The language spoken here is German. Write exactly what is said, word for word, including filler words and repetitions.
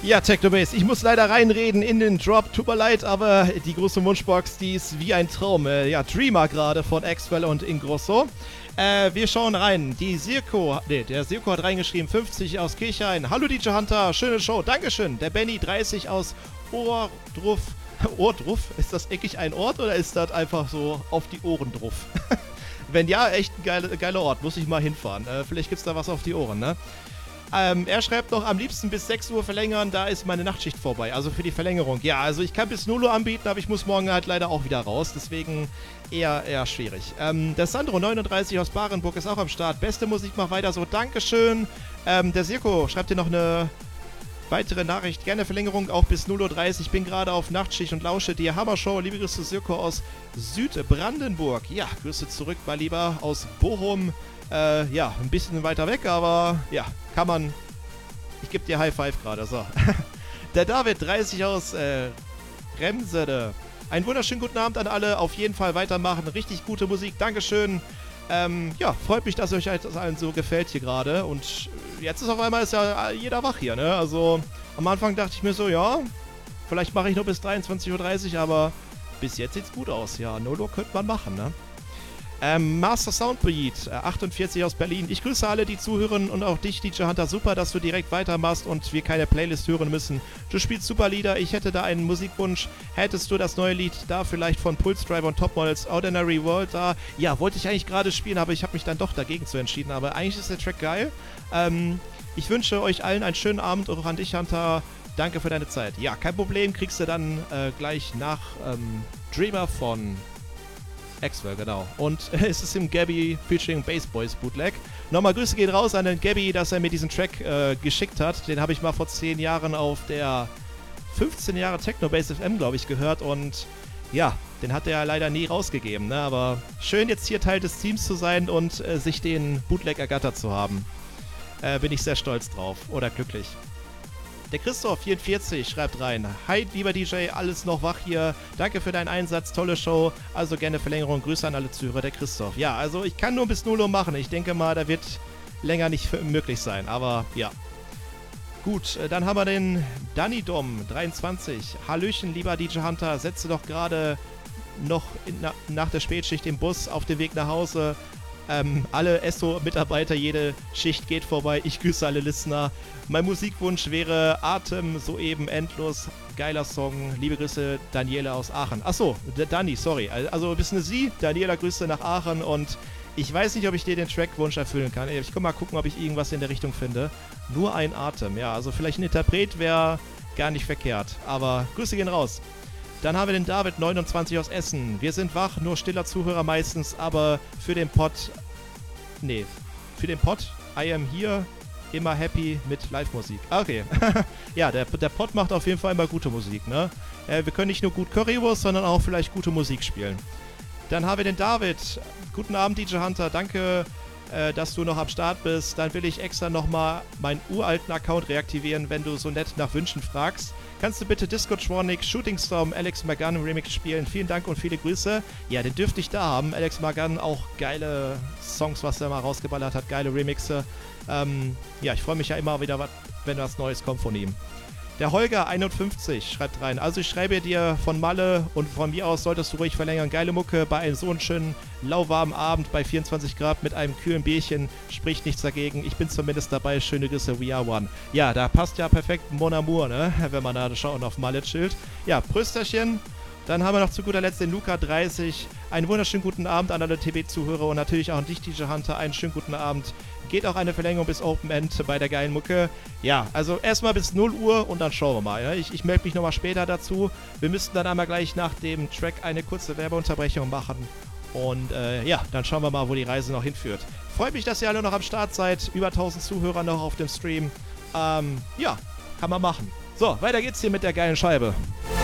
Ja, Technobase, ich muss leider reinreden in den Drop, tut mir leid, aber die große Wunschbox, die ist wie ein Traum. Äh, ja, Dreamer gerade von Axwell und Ingrosso. Äh, wir schauen rein. Die Sirko, ne, der Sirko hat reingeschrieben, fünfzig aus Kirchhain. Hallo D J Hunter, schöne Show, Dankeschön. Der Benny, dreißig aus Ohrdruff. Ohrdruff? Ist das wirklich ein Ort oder ist das einfach so auf die Ohren druff? Wenn ja, echt ein geiler, geiler Ort, muss ich mal hinfahren. Äh, vielleicht gibt's da was auf die Ohren, ne? Ähm, er schreibt noch, am liebsten bis sechs Uhr verlängern, da ist meine Nachtschicht vorbei, also für die Verlängerung. Ja, also ich kann bis null Uhr anbieten, aber ich muss morgen halt leider auch wieder raus, deswegen eher, eher schwierig. Ähm, der Sandro, neununddreißig aus Barenburg, ist auch am Start. Beste Musik, mach weiter so, Dankeschön. Ähm, der Sirko schreibt dir noch eine weitere Nachricht, gerne Verlängerung, auch bis null Uhr dreißig. Ich bin gerade auf Nachtschicht und lausche dir Hammershow. Liebe Grüße, Sirko aus Südbrandenburg. Ja, Grüße zurück, mal lieber aus Bochum. Äh, ja, ein bisschen weiter weg, aber ja, kann man. Ich gebe dir High Five gerade, so. Der David, dreißig aus äh, Remsede. Einen wunderschönen guten Abend an alle. Auf jeden Fall weitermachen. Richtig gute Musik. Dankeschön. Ähm, ja, freut mich, dass euch das allen so gefällt hier gerade. Und jetzt ist auf einmal ist ja jeder wach hier, ne? Also am Anfang dachte ich mir so, ja, vielleicht mache ich nur bis dreiundzwanzig Uhr dreißig, aber bis jetzt sieht's gut aus. Ja, null Uhr könnte man machen, ne? Ähm, Master Soundbeat, äh, achtundvierzig aus Berlin. Ich grüße alle, die zuhören und auch dich, D J Hunter. Super, dass du direkt weitermachst und wir keine Playlist hören müssen. Du spielst super Lieder. Ich hätte da einen Musikwunsch. Hättest du das neue Lied da vielleicht von Pulse Driver und Topmodels Ordinary World da? Ja, wollte ich eigentlich gerade spielen, aber ich habe mich dann doch dagegen zu entschieden. Aber eigentlich ist der Track geil. Ähm, ich wünsche euch allen einen schönen Abend und auch an dich, Hunter. Danke für deine Zeit. Ja, kein Problem. Kriegst du dann äh, gleich nach ähm, Dreamer von Axwell, genau. Und äh, es ist im Gabby featuring Bass Boys Bootleg. Nochmal Grüße gehen raus an den Gabby, dass er mir diesen Track äh, geschickt hat. Den habe ich mal vor zehn Jahren auf der fünfzehn Jahre Technobase F M, glaube ich, gehört. Und ja, den hat er leider nie rausgegeben. Ne? Aber schön jetzt hier Teil des Teams zu sein und äh, sich den Bootleg ergattert zu haben. Äh, bin ich sehr stolz drauf. Oder glücklich. Der Christoph vierundvierzig schreibt rein. Hi, lieber D J, alles noch wach hier. Danke für deinen Einsatz, tolle Show. Also gerne Verlängerung. Grüße an alle Zuhörer, der Christoph. Ja, also ich kann nur bis null Uhr machen. Ich denke mal, da wird länger nicht möglich sein. Aber ja. Gut, dann haben wir den Danny Dom dreiundzwanzig. Hallöchen, lieber D J Hunter. Setze doch gerade noch in, na, nach der Spätschicht im Bus auf dem Weg nach Hause. Ähm, alle Esso-Mitarbeiter, jede Schicht geht vorbei. Ich grüße alle Listener. Mein Musikwunsch wäre Atem, soeben endlos. Geiler Song. Liebe Grüße, Daniela aus Aachen. Achso, Dani, sorry. Also, bist du sie? Daniela, Grüße nach Aachen. Und ich weiß nicht, ob ich dir den Trackwunsch erfüllen kann. Ich kann mal gucken, ob ich irgendwas in der Richtung finde. Nur ein Atem. Ja, also vielleicht ein Interpret wäre gar nicht verkehrt. Aber Grüße gehen raus. Dann haben wir den David, neunundzwanzig aus Essen. Wir sind wach, nur stiller Zuhörer meistens, aber für den Pod... Nee, für den Pod, I am here, immer happy mit Live-Musik. Okay, ja, der, der Pod macht auf jeden Fall immer gute Musik, ne? Äh, wir können nicht nur gut Currywurst, sondern auch vielleicht gute Musik spielen. Dann haben wir den David. Guten Abend, D J Hunter, danke, äh, dass du noch am Start bist. Dann will ich extra nochmal meinen uralten Account reaktivieren, wenn du so nett nach Wünschen fragst. Kannst du bitte Disco-Tronic, Shooting Storm, Alex Magan Remix spielen? Vielen Dank und viele Grüße. Ja, den dürfte ich da haben. Alex Magan, auch geile Songs, was er mal rausgeballert hat, geile Remixe. Ähm, ja, ich freue mich ja immer wieder, wenn was Neues kommt von ihm. Der Holger einundfünfzig schreibt rein. Also ich schreibe dir von Malle und von mir aus solltest du ruhig verlängern. Geile Mucke bei einem so einen schönen lauwarmen Abend bei vierundzwanzig Grad mit einem kühlen Bierchen. Spricht nichts dagegen. Ich bin zumindest dabei. Schöne Grüße, we are one. Ja, da passt ja perfekt Mon Amour, ne? Wenn man da schaut auf Malle chillt. Ja, Prösterchen. Dann haben wir noch zu guter Letzt den Luca dreißig. Einen wunderschönen guten Abend an alle T V-Zuhörer und natürlich auch an dich, D J Hunter. Einen schönen guten Abend. Geht auch eine Verlängerung bis Open End bei der geilen Mucke. Ja, also erstmal bis null Uhr und dann schauen wir mal. Ja? Ich, ich melde mich nochmal später dazu. Wir müssten dann einmal gleich nach dem Track eine kurze Werbeunterbrechung machen. Und äh, ja, dann schauen wir mal, wo die Reise noch hinführt. Freut mich, dass ihr alle noch am Start seid. Über tausend Zuhörer noch auf dem Stream. Ähm, ja, kann man machen. So, weiter geht's hier mit der geilen Scheibe.